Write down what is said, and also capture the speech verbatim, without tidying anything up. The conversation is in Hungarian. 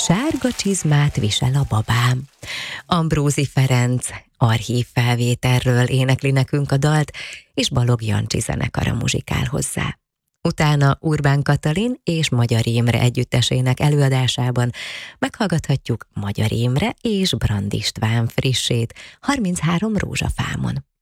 Sárga csizmát visel a babám. Ambrózi Ferenc archív felvételről énekli nekünk a dalt, és Balogh Jancsi zenekara muzsikál hozzá. Utána Urbán Katalin és Magyar Imre együttesének előadásában meghallgathatjuk Magyar Imre és Brand István frissét, harminchárom rózsafámon.